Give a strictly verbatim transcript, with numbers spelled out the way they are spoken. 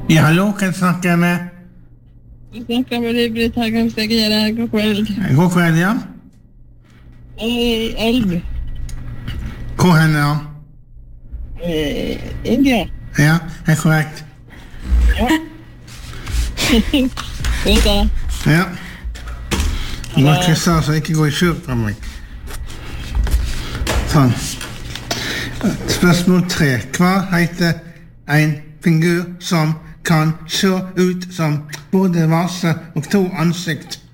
Ja, hallo, hvem snakker jeg med? Jeg snakker med deg, Britt Hagen Stegere. God kveld. God kveld, ja. Eh, Elv. Hvor henne, ja? Eh, India. Ja, er korrekt. Ja. Vet du? Ja. Du må ikke sa så ikke gå i skjul fra meg. Sånn. Spørsmål tre. Hva heter en figur som kan se ut som både vase og to ansikt?